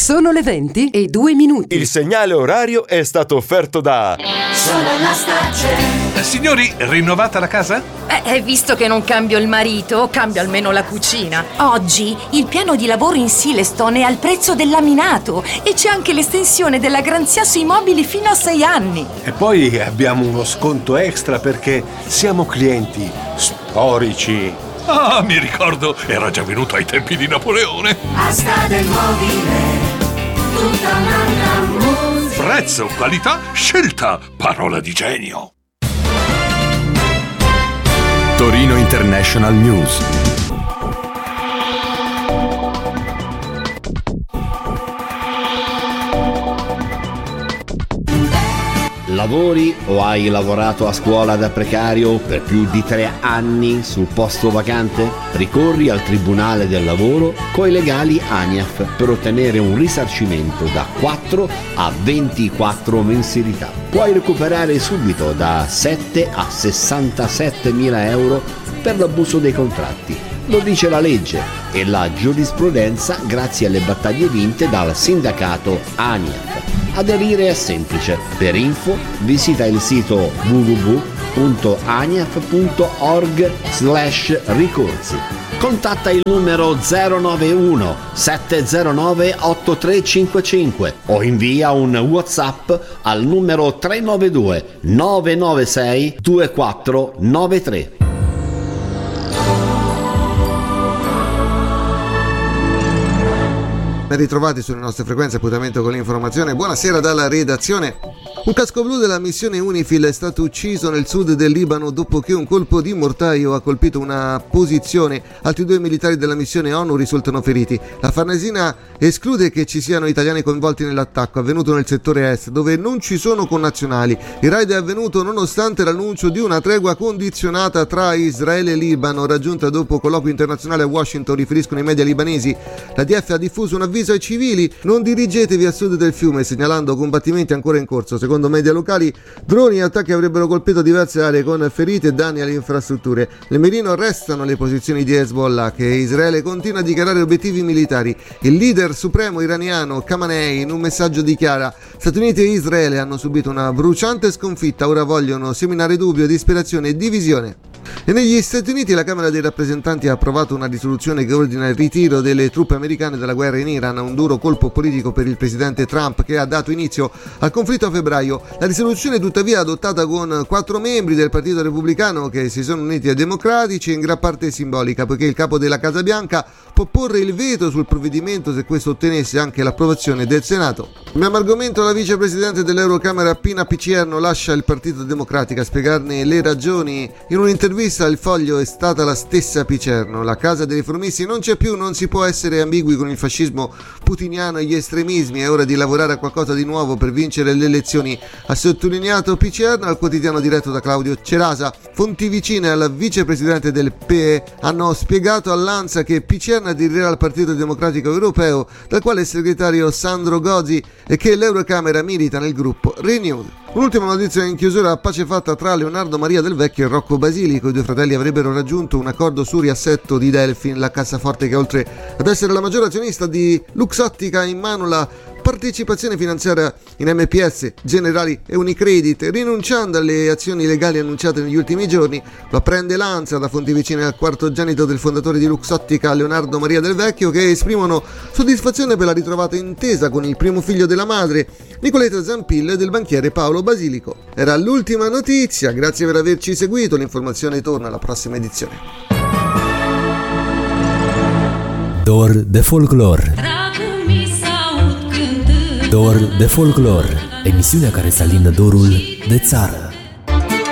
Sono le 20:02. Il segnale orario è stato offerto da Solar Starcell. Signori, rinnovata la casa? Visto che non cambio il marito, cambio almeno la cucina. Oggi il piano di lavoro in Silestone è al prezzo del laminato e c'è anche l'estensione della garanzia sui mobili fino a 6 anni. E poi abbiamo uno sconto extra perché siamo clienti storici. Ah, mi ricordo, era già venuto ai tempi di Napoleone. Asta del mobile, tutta un'altra musica. Prezzo, qualità, scelta, parola di genio. Torino International News. Lavori o hai lavorato a scuola da precario per più di 3 anni sul posto vacante? Ricorri al Tribunale del Lavoro coi legali ANIAF per ottenere un risarcimento da 4 a 24 mensilità. Puoi recuperare subito da 7 a 67 mila euro per l'abuso dei contratti. Lo dice la legge e la giurisprudenza grazie alle battaglie vinte dal sindacato ANIAF. Aderire è semplice. Per info visita il sito www.aniaf.org/ricorsi. Contatta il numero 091 709 8355 o invia un WhatsApp al numero 392 996 2493. Ben ritrovati sulle nostre frequenze, appuntamento con l'informazione. Buonasera dalla redazione. Un casco blu della missione UNIFIL è stato ucciso nel sud del Libano dopo che un colpo di mortaio ha colpito una posizione. Altri 2 militari della missione ONU risultano feriti. La Farnesina esclude che ci siano italiani coinvolti nell'attacco avvenuto nel settore est, dove non ci sono connazionali. Il raid è avvenuto nonostante l'annuncio di una tregua condizionata tra Israele e Libano, raggiunta dopo colloquio internazionale a Washington, riferiscono i media libanesi. La DF ha diffuso un avviso ai civili: non dirigetevi a sud del fiume, segnalando combattimenti ancora in corso. Secondo media locali, droni e attacchi avrebbero colpito diverse aree con ferite e danni alle infrastrutture. Nel mirino restano le posizioni di Hezbollah, che Israele continua a dichiarare obiettivi militari. Il leader supremo iraniano Khamenei in un messaggio dichiara: Stati Uniti e Israele hanno subito una bruciante sconfitta, ora vogliono seminare dubbio, disperazione e divisione. E negli Stati Uniti la Camera dei rappresentanti ha approvato una risoluzione che ordina il ritiro delle truppe americane dalla guerra in Iran, un duro colpo politico per il presidente Trump che ha dato inizio al conflitto a febbraio. La risoluzione tuttavia adottata con 4 membri del Partito Repubblicano che si sono uniti ai democratici è in gran parte simbolica, poiché il capo della Casa Bianca può porre il veto sul provvedimento se questo ottenesse anche l'approvazione del Senato. Cambiamo argomento. La vicepresidente dell'Eurocamera Pina Picierno lascia il Partito Democratico. A spiegarne le ragioni in un'intervista al Foglio è stata la stessa Picierno: la Casa dei Riformisti non c'è più, non si può essere ambigui con il fascismo putiniano e gli estremismi, è ora di lavorare a qualcosa di nuovo per vincere le elezioni, ha sottolineato Picierno al quotidiano diretto da Claudio Cerasa. Fonti vicine alla vicepresidente del PE hanno spiegato all'ANSA che Picierno aderirà al Partito Democratico Europeo, dal quale è segretario Sandro Gozi, e che l'Eurocamera milita nel gruppo Renewed. Un'ultima notizia in chiusura: pace fatta tra Leonardo Maria Del Vecchio e Rocco Basilico. I 2 fratelli avrebbero raggiunto un accordo su riassetto di Delfin, la cassaforte che oltre ad essere la maggiore azionista di Luxottica ha in mano la partecipazione finanziaria in MPS, Generali e Unicredit, rinunciando alle azioni legali annunciate negli ultimi giorni. Lo apprende l'ANSA da fonti vicine al quartogenito del fondatore di Luxottica, Leonardo Maria Del Vecchio, che esprimono soddisfazione per la ritrovata intesa con il primo figlio della madre, Nicoletta Zampil, e del banchiere Paolo Basilico. Era l'ultima notizia, grazie per averci seguito, l'informazione torna alla prossima edizione. Dor de folclor. Dor de folclor, emisiunea care să alină dorul de țară.